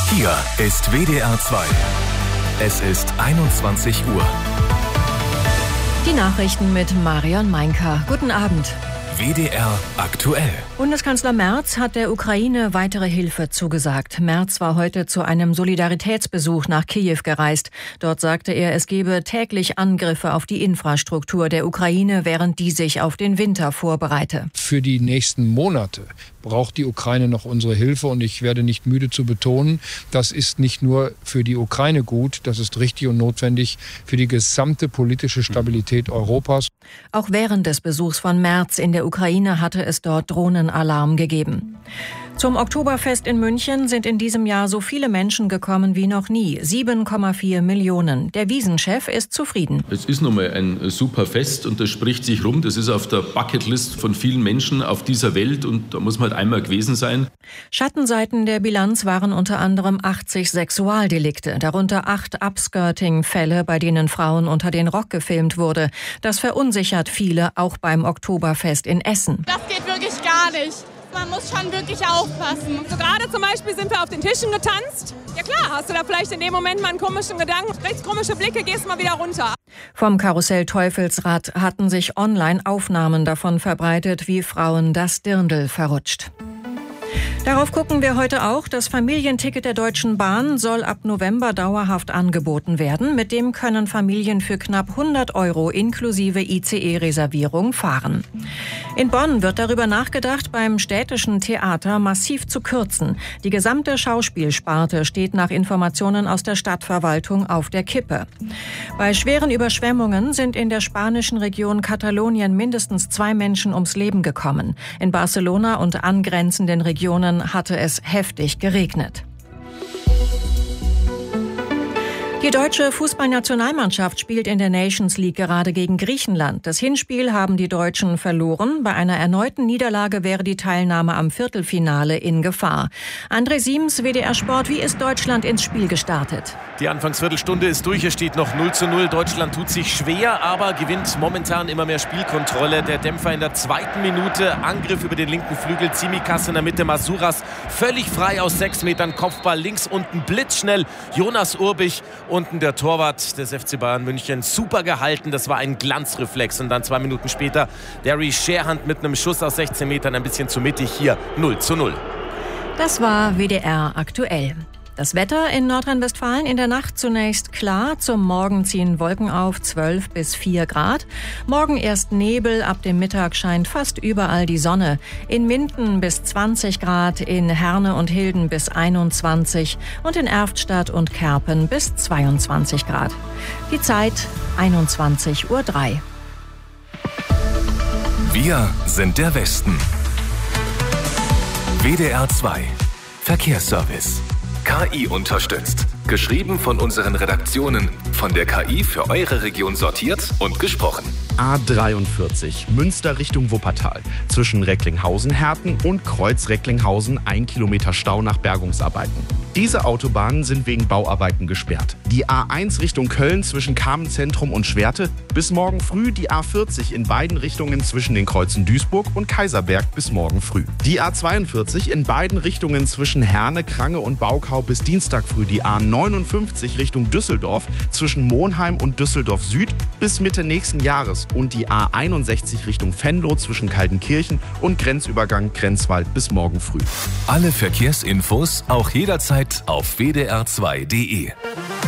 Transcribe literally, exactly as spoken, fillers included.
Hier ist W D R zwei. Es ist einundzwanzig Uhr. Die Nachrichten mit Marion Meinker. Guten Abend. W D R aktuell. Bundeskanzler Merz hat der Ukraine weitere Hilfe zugesagt. Merz war heute zu einem Solidaritätsbesuch nach Kiew gereist. Dort sagte er, es gebe täglich Angriffe auf die Infrastruktur der Ukraine, während die sich auf den Winter vorbereite. Für die nächsten Monate braucht die Ukraine noch unsere Hilfe. Und ich werde nicht müde zu betonen, das ist nicht nur für die Ukraine gut, das ist richtig und notwendig für die gesamte politische Stabilität Europas. Auch während des Besuchs von Merz in der Ukraine hatte es dort Drohnenalarm gegeben. Zum Oktoberfest in München sind in diesem Jahr so viele Menschen gekommen wie noch nie. sieben Komma vier Millionen. Der Wiesenchef ist zufrieden. Es ist nun mal ein super Fest und das spricht sich rum. Das ist auf der Bucketlist von vielen Menschen auf dieser Welt und da muss man halt einmal gewesen sein. Schattenseiten der Bilanz waren unter anderem achtzig Sexualdelikte, darunter acht Upskirting-Fälle, bei denen Frauen unter den Rock gefilmt wurde. Das verunsichert viele, auch beim Oktoberfest in Essen. Das geht wirklich gar nicht. Man muss schon wirklich aufpassen. So gerade zum Beispiel sind wir auf den Tischen getanzt. Ja klar, hast du da vielleicht in dem Moment mal einen komischen Gedanken, rechts komische Blicke, gehst mal wieder runter. Vom Karussell Teufelsrad hatten sich online Aufnahmen davon verbreitet, wie Frauen das Dirndl verrutscht. Darauf gucken wir heute auch. Das Familienticket der Deutschen Bahn soll ab November dauerhaft angeboten werden. Mit dem können Familien für knapp hundert Euro inklusive I C E-Reservierung fahren. In Bonn wird darüber nachgedacht, beim städtischen Theater massiv zu kürzen. Die gesamte Schauspielsparte steht nach Informationen aus der Stadtverwaltung auf der Kippe. Bei schweren Überschwemmungen sind in der spanischen Region Katalonien mindestens zwei Menschen ums Leben gekommen. In Barcelona und angrenzenden Regionen hatte es heftig geregnet. Die deutsche Fußballnationalmannschaft spielt in der Nations League gerade gegen Griechenland. Das Hinspiel haben die Deutschen verloren. Bei einer erneuten Niederlage wäre die Teilnahme am Viertelfinale in Gefahr. André Siems, W D R Sport, wie ist Deutschland ins Spiel gestartet? Die Anfangsviertelstunde ist durch, es steht noch null zu null. Deutschland tut sich schwer, aber gewinnt momentan immer mehr Spielkontrolle. Der Dämpfer in der zweiten Minute, Angriff über den linken Flügel, Tsimikas in der Mitte, Masuras völlig frei aus sechs Metern, Kopfball links unten, blitzschnell, Jonas Urbich. Unten der Torwart des F C Bayern München, super gehalten, das war ein Glanzreflex. Und dann zwei Minuten später Derry Scherhand mit einem Schuss aus sechzehn Metern, ein bisschen zu mittig, hier null zu null. Das war W D R aktuell. Das Wetter in Nordrhein-Westfalen in der Nacht zunächst klar. Zum Morgen ziehen Wolken auf, zwölf bis vier Grad. Morgen erst Nebel, ab dem Mittag scheint fast überall die Sonne. In Minden bis zwanzig Grad, in Herne und Hilden bis einundzwanzig und in Erftstadt und Kerpen bis zweiundzwanzig Grad. Die Zeit einundzwanzig Uhr drei. Wir sind der Westen. W D R zwei Verkehrsservice. K I unterstützt. Geschrieben von unseren Redaktionen. Von der K I für eure Region sortiert und gesprochen. A dreiundvierzig, Münster Richtung Wuppertal. Zwischen Recklinghausen-Herten und Kreuz-Recklinghausen ein Kilometer Stau nach Bergungsarbeiten. Diese Autobahnen sind wegen Bauarbeiten gesperrt. Die A eins Richtung Köln zwischen Kamenzentrum und Schwerte. Bis morgen früh die A vierzig in beiden Richtungen zwischen den Kreuzen Duisburg und Kaiserberg bis morgen früh. Die A zweiundvierzig in beiden Richtungen zwischen Herne, Krange und Baukau bis Dienstag früh. Die A neunundfünfzig Richtung Düsseldorf zwischen Monheim und Düsseldorf Süd bis Mitte nächsten Jahres. Und die A einundsechzig Richtung Venlo zwischen Kaltenkirchen und Grenzübergang Grenzwald bis morgen früh. Alle Verkehrsinfos auch jederzeit auf w d r zwei punkt d e.